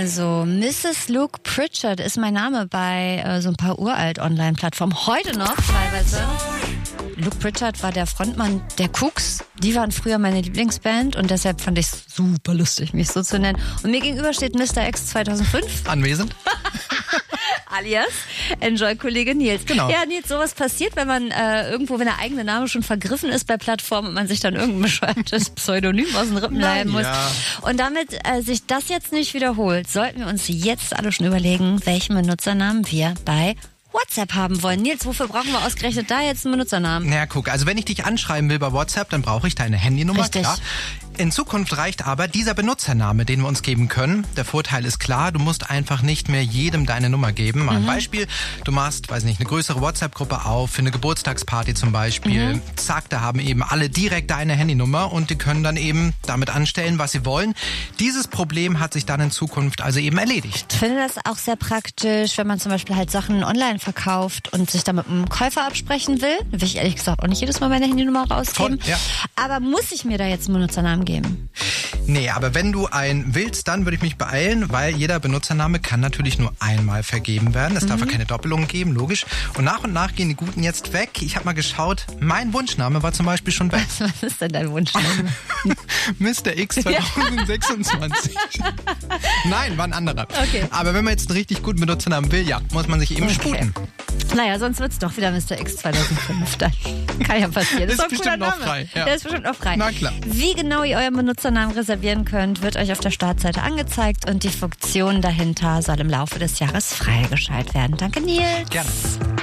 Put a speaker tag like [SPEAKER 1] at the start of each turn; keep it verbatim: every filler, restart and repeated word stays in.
[SPEAKER 1] Also, Misses Luke Pritchard ist mein Name bei äh, so ein paar uralt Online-Plattformen. Heute noch teilweise. Luke Pritchard war der Frontmann der Kooks. Die waren früher meine Lieblingsband und deshalb fand ich es super lustig, mich so zu nennen. Und mir gegenüber steht Mister X zweitausendfünf.
[SPEAKER 2] Anwesend.
[SPEAKER 1] Alias Enjoy-Kollege Nils.
[SPEAKER 2] Genau.
[SPEAKER 1] Ja, Nils, sowas passiert, wenn man äh, irgendwo, wenn der eigene Name schon vergriffen ist bei Plattformen und man sich dann irgendein bescheuertes Pseudonym aus den Rippen leihen muss.
[SPEAKER 2] Ja.
[SPEAKER 1] Und damit äh, sich das jetzt nicht wiederholt, sollten wir uns jetzt alle schon überlegen, welchen Benutzernamen wir bei WhatsApp haben wollen. Nils, wofür brauchen wir ausgerechnet da jetzt einen Benutzernamen?
[SPEAKER 2] Na guck, also wenn ich dich anschreiben will bei WhatsApp, dann brauche ich deine Handynummer.
[SPEAKER 1] Richtig.
[SPEAKER 2] Klar. In Zukunft reicht aber dieser Benutzername, den wir uns geben können. Der Vorteil ist klar, du musst einfach nicht mehr jedem deine Nummer geben. Mal ein
[SPEAKER 1] Mhm.
[SPEAKER 2] Beispiel, du machst, weiß nicht, eine größere WhatsApp-Gruppe auf, für eine Geburtstagsparty zum Beispiel.
[SPEAKER 1] Mhm.
[SPEAKER 2] Zack, da haben eben alle direkt deine Handynummer und die können dann eben damit anstellen, was sie wollen. Dieses Problem hat sich dann in Zukunft also eben erledigt.
[SPEAKER 1] Ich finde das auch sehr praktisch, wenn man zum Beispiel halt Sachen online verkauft und sich da mit einem Käufer absprechen will. Da will ich ehrlich gesagt auch nicht jedes Mal meine Handynummer rausgeben.
[SPEAKER 2] Voll, ja.
[SPEAKER 1] Aber muss ich mir da jetzt einen Benutzernamen geben?
[SPEAKER 2] Nee, aber wenn du einen willst, dann würde ich mich beeilen, weil jeder Benutzername kann natürlich nur einmal vergeben werden. Es darf ja keine Doppelung geben, logisch. Und nach und nach gehen die Guten jetzt weg. Ich habe mal geschaut, mein Wunschname war zum Beispiel schon weg.
[SPEAKER 1] Was ist denn dein Wunschname?
[SPEAKER 2] Mister X zweitausendsechsundzwanzig. Nein, war ein anderer.
[SPEAKER 1] Okay.
[SPEAKER 2] Aber wenn man jetzt einen richtig guten Benutzernamen will, ja, muss man sich eben
[SPEAKER 1] Okay.
[SPEAKER 2] sputen.
[SPEAKER 1] Naja, sonst wird's doch wieder Mister X zweitausendfünf. Dann kann ja passieren.
[SPEAKER 2] Ist
[SPEAKER 1] doch ein
[SPEAKER 2] bestimmt
[SPEAKER 1] cooler
[SPEAKER 2] noch
[SPEAKER 1] Name.
[SPEAKER 2] frei, ja.
[SPEAKER 1] Der ist bestimmt noch frei.
[SPEAKER 2] Na klar.
[SPEAKER 1] Wie genau ihr euren Benutzernamen reservieren könnt, wird euch auf der Startseite angezeigt und die Funktion dahinter soll im Laufe des Jahres freigeschaltet werden. Danke, Nils.
[SPEAKER 2] Gerne.